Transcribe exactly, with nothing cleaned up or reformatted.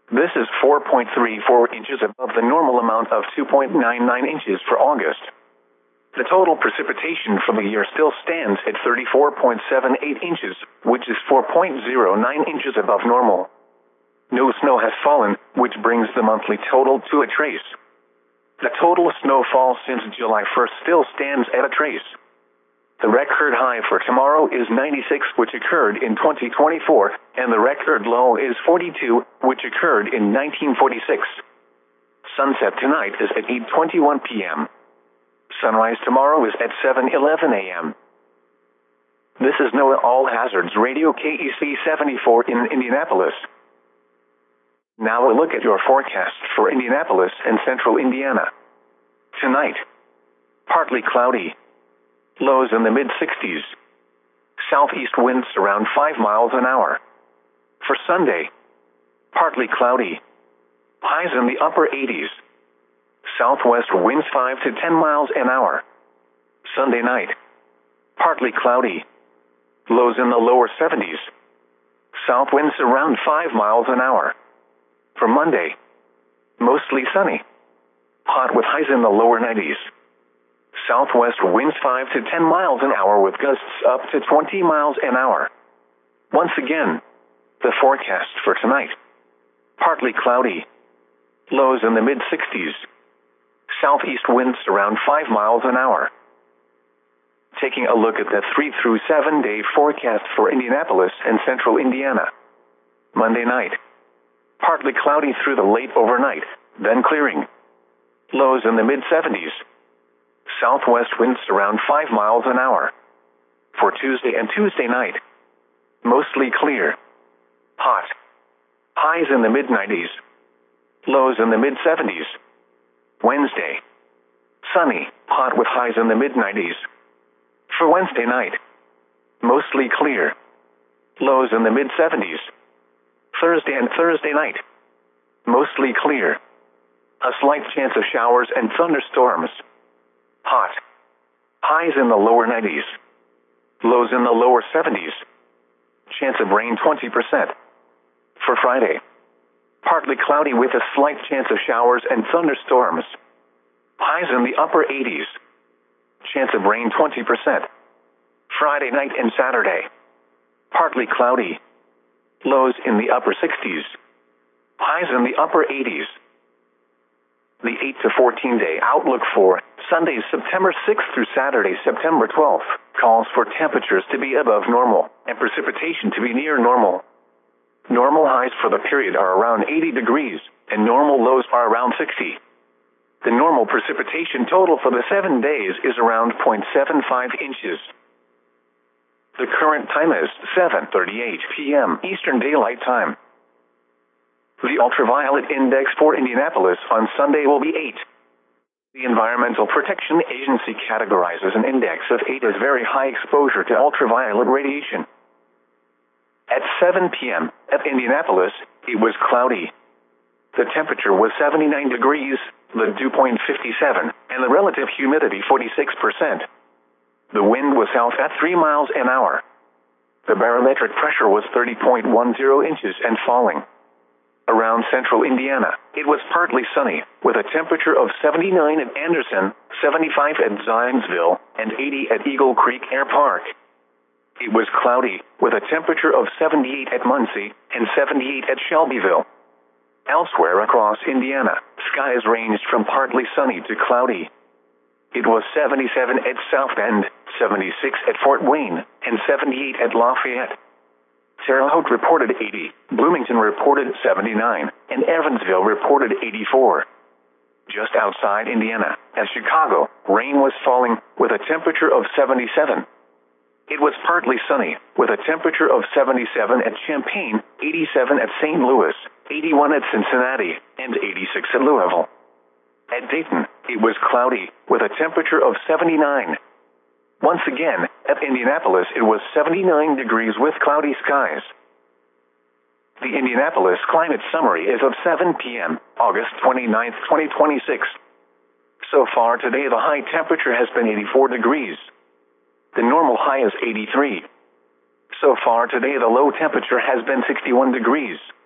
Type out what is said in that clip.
This is four point three four inches above the normal amount of two point nine nine inches for August. The total precipitation for the year still stands at thirty-four point seven eight inches, which is four point zero nine inches above normal. No snow has fallen, which brings the monthly total to a trace. The total snowfall since July first still stands at a trace. The record high for tomorrow is ninety-six, which occurred in twenty twenty-four, and the record low is forty-two, which occurred in nineteen forty-six. Sunset tonight is at eight twenty-one p m Sunrise tomorrow is at seven eleven a m This is NOAA All Hazards Radio K E C seventy-four in Indianapolis. Now a look at your forecast for Indianapolis and central Indiana. Tonight, partly cloudy. Lows in the mid sixties. Southeast winds around five miles an hour. For Sunday, partly cloudy. Highs in the upper eighties. Southwest winds five to ten miles an hour. Sunday night, partly cloudy. Lows in the lower seventies. South winds around five miles an hour. For Monday, mostly sunny. Hot with highs in the lower nineties. Southwest winds five to ten miles an hour with gusts up to twenty miles an hour. Once again, the forecast for tonight. Partly cloudy. Lows in the mid sixties. Southeast winds around five miles an hour. Taking a look at the three through seven day forecast for Indianapolis and central Indiana. Monday night. Partly cloudy through the late overnight, then clearing. Lows in the mid seventies. Southwest winds around five miles an hour. For Tuesday and Tuesday night, mostly clear. Hot. Highs in the mid nineties. Lows in the mid seventies. Wednesday, sunny, hot with highs in the mid nineties. For Wednesday night, mostly clear. Lows in the mid seventies. Thursday and Thursday night, mostly clear. A slight chance of showers and thunderstorms. Hot. Highs in the lower nineties. Lows in the lower seventies. Chance of rain twenty percent. For Friday, partly cloudy with a slight chance of showers and thunderstorms. Highs in the upper eighties. Chance of rain twenty percent. Friday night and Saturday, partly cloudy. Lows in the upper sixties. Highs in the upper eighties. The eight to fourteen day outlook for Sunday, September sixth through Saturday, September twelfth, calls for temperatures to be above normal and precipitation to be near normal. Normal highs for the period are around eighty degrees, and normal lows are around sixty. The normal precipitation total for the seven days is around zero point seven five inches. The current time is seven thirty-eight p m Eastern Daylight Time. The ultraviolet index for Indianapolis on Sunday will be eight. The Environmental Protection Agency categorizes an index of eight as very high exposure to ultraviolet radiation. At seven p m at Indianapolis, it was cloudy. The temperature was seventy-nine degrees, the dew point fifty-seven, and the relative humidity forty-six percent. The wind was south at three miles an hour. The barometric pressure was thirty point one zero inches and falling. Around central Indiana, it was partly sunny, with a temperature of seventy-nine at Anderson, seventy-five at Zionsville, and eighty at Eagle Creek Air Park. It was cloudy, with a temperature of seventy-eight at Muncie and seventy-eight at Shelbyville. Elsewhere across Indiana, skies ranged from partly sunny to cloudy. It was seventy-seven at South Bend, seventy-six at Fort Wayne, and seventy-eight at Lafayette. Terre Haute reported eighty, Bloomington reported seventy-nine, and Evansville reported eighty-four. Just outside Indiana, at Chicago, rain was falling, with a temperature of seventy-seven. It was partly sunny, with a temperature of seventy-seven at Champaign, eighty-seven at Saint Louis, eighty-one at Cincinnati, and eighty-six at Louisville. At Dayton, it was cloudy, with a temperature of seventy-nine. Once again, at Indianapolis, it was seventy-nine degrees with cloudy skies. The Indianapolis Climate Summary is of seven p m, August twenty-ninth, twenty twenty-six. So far today, the high temperature has been eighty-four degrees. The normal high is eighty-three. So far today, the low temperature has been sixty-one degrees.